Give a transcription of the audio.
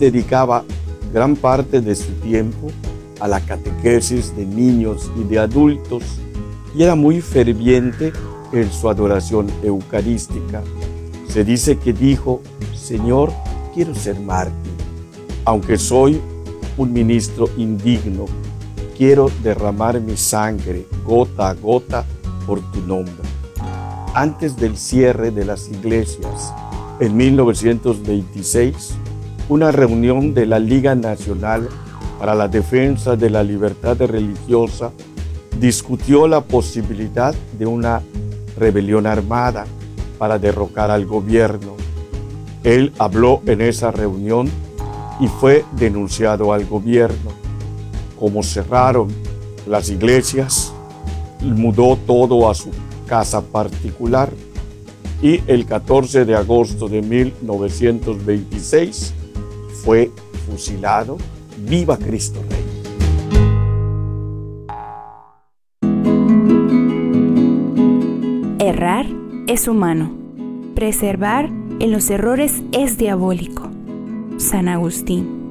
dedicaba gran parte de su tiempo a la catequesis de niños y de adultos y era muy ferviente en su adoración eucarística. Se dice que dijo: Señor, quiero ser mártir, aunque soy un ministro indigno, quiero derramar mi sangre gota a gota por tu nombre. Antes del cierre de las iglesias, en 1926, una reunión de la Liga Nacional para la Defensa de la Libertad Religiosa discutió la posibilidad de una rebelión armada para derrocar al gobierno. Él habló en esa reunión y fue denunciado al gobierno. Como cerraron las iglesias, mudó todo a su casa particular y el 14 de agosto de 1926 fue fusilado. ¡Viva Cristo Rey! Errar es humano. Preservar en los errores es diabólico. San Agustín.